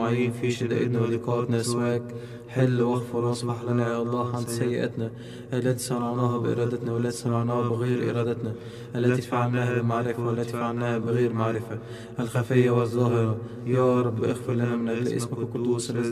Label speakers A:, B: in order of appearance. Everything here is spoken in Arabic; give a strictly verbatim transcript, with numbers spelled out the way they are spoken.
A: معين في شدائدنا ولقاءاتنا سواك. حل واغفر واصفح لنا يا الله عن سيئاتنا التي صنعناها بإرادتنا والتي صنعناها بغير إرادتنا، التي فعلناها بمعرفة والتي فعلناها بغير معرفة، الخفية والظاهرة. يا رب اغفر لنا من أجل اسمك القدوس الذي